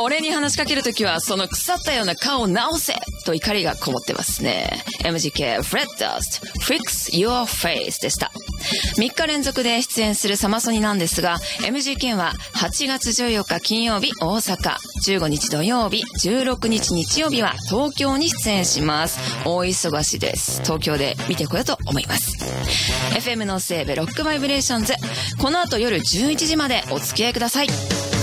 俺に話しかけるときはその腐ったような顔を直せと怒りがこもってますね。MGK Fred Durst Fix Your Face でした。3日連続で出演するサマソニなんですが、MGK は8月14日金曜日大阪、15日土曜日、16日日曜日は東京に出演します。大忙しです。東京で見てこようと思います。FM のセーベロックバイブレーションズ、この後夜11時までお付き合いください。